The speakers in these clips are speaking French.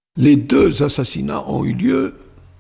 Les deux assassinats ont eu lieu,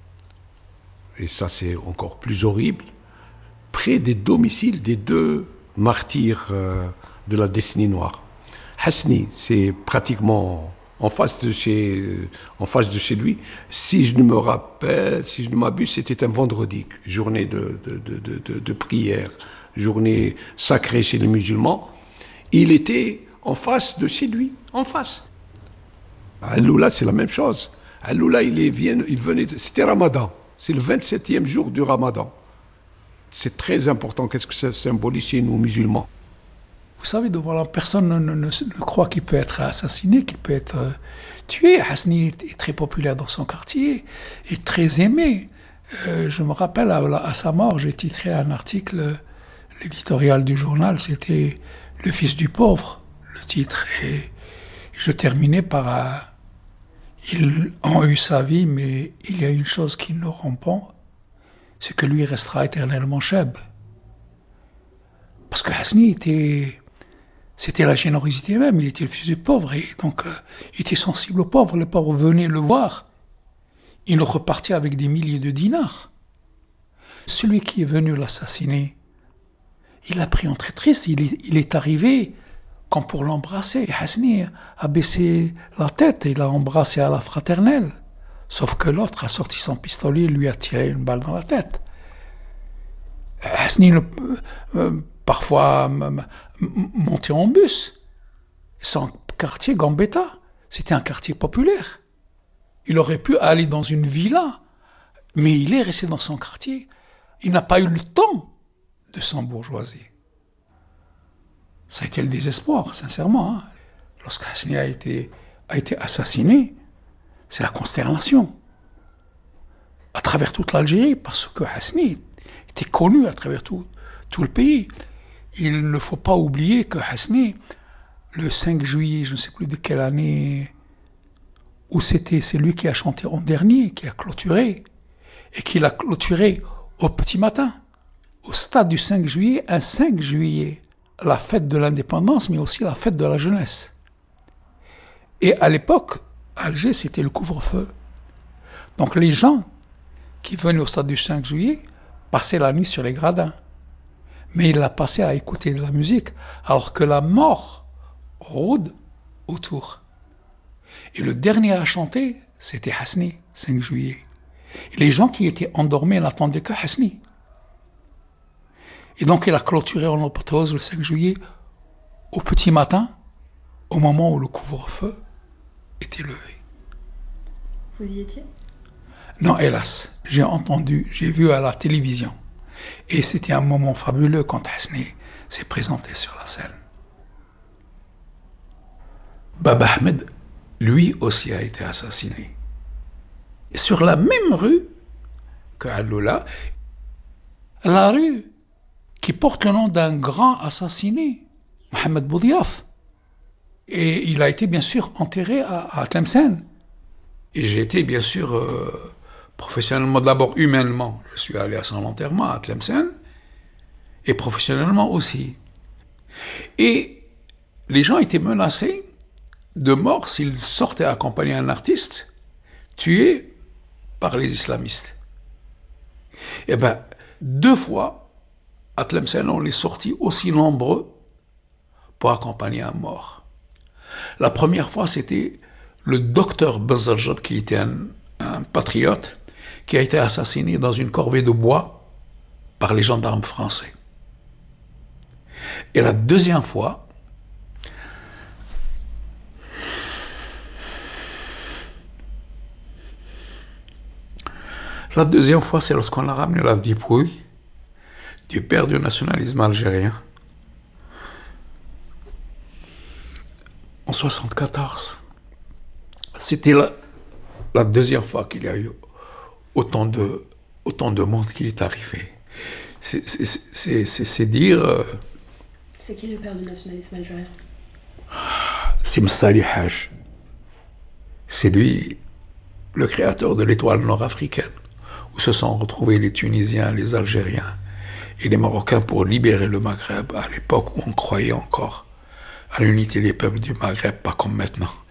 et ça c'est encore plus horrible, près des domiciles des deux martyrs de la décennie noire. Hasni, c'est pratiquement en face de chez lui. Si je ne me rappelle, si je ne m'abuse, c'était un vendredi, journée de prière, journée sacrée chez les musulmans. Il était en face de chez lui, en face. À Alloula, c'est la même chose. À Alloula, il venait, c'était Ramadan. C'est le 27e jour du Ramadan. C'est très important. Qu'est-ce que ça symbolise chez nous, musulmans? Vous savez, devant la personne ne croit qu'il peut être assassiné, qu'il peut être tué. Hasni est très populaire dans son quartier et très aimé. Je me rappelle, à sa mort, j'ai titré un article, l'éditorial du journal, c'était « Le fils du pauvre », le titre. Et je terminais par ils ont eu sa vie, mais il y a une chose qu'ils n'auront pas, c'est que lui restera éternellement cheb. Parce que Hasni c'était la générosité même, il était le fils du pauvre, et donc il était sensible aux pauvres. Les pauvres venaient le voir, il repartait avec des milliers de dinars. Celui qui est venu l'assassiner, il l'a pris en traîtrise, il est arrivé comme pour l'embrasser. Hasni a baissé la tête, il l'a embrassé à la fraternelle. Sauf que l'autre a sorti son pistolet et lui a tiré une balle dans la tête. Hasni parfois montait en bus. Son quartier, Gambetta, c'était un quartier populaire. Il aurait pu aller dans une villa, mais il est resté dans son quartier. Il n'a pas eu le temps de s'embourgeoiser. Ça a été le désespoir, sincèrement. Lorsque Hasni a été assassiné, c'est la consternation. À travers toute l'Algérie, parce que Hasni était connu à travers tout le pays. Il ne faut pas oublier que Hasni, le 5 juillet, je ne sais plus de quelle année, où c'est lui qui a chanté en dernier, qui a clôturé, et qui l'a clôturé au petit matin, au stade du 5 juillet, un 5 juillet, la fête de l'indépendance, mais aussi la fête de la jeunesse. Et à l'époque, Alger, c'était le couvre-feu. Donc les gens qui venaient au stade du 5 juillet passaient la nuit sur les gradins. Mais il l'a passé à écouter de la musique, alors que la mort rôde autour. Et le dernier à chanter, c'était Hasni, 5 juillet. Et les gens qui étaient endormis n'attendaient que Hasni. Et donc il a clôturé en apothéose le 5 juillet au petit matin, au moment où le couvre-feu était levé. Vous y étiez? Non, hélas. J'ai vu à la télévision. Et c'était un moment fabuleux quand Hasni s'est présenté sur la scène. Baba Ahmed, lui aussi, a été assassiné. Et sur la même rue que Alloula, la rue qui porte le nom d'un grand assassiné, Mohamed Boudiaf. Et il a été bien sûr enterré à Tlemcen. Et j'ai été bien sûr professionnellement, d'abord humainement, je suis allé à son enterrement à Tlemcen, et professionnellement aussi. Et les gens étaient menacés de mort s'ils sortaient accompagner un artiste tué par les islamistes. Et bien, 2 fois, à Tlemcen, on est sortis aussi nombreux pour accompagner un mort. La première fois, c'était le docteur Benzarjab, qui était un patriote, qui a été assassiné dans une corvée de bois par les gendarmes français. Et la deuxième fois, c'est lorsqu'on a ramené la dépouille du père du nationalisme algérien en 1974. C'était la deuxième fois qu'il y a eu autant de monde qui est arrivé. C'est dire... C'est qui le père du nationalisme algérien? C'est Msali Haj. C'est lui, le créateur de l'étoile nord-africaine, où se sont retrouvés les Tunisiens, les Algériens et les Marocains pour libérer le Maghreb, à l'époque où on croyait encore à l'unité des peuples du Maghreb, pas comme maintenant.